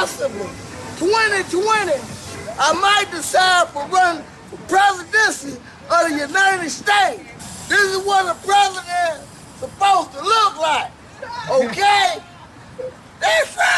possibly 2020, I might decide to run for presidency of the United States. This is what a president is supposed to look like. Okay? That's right.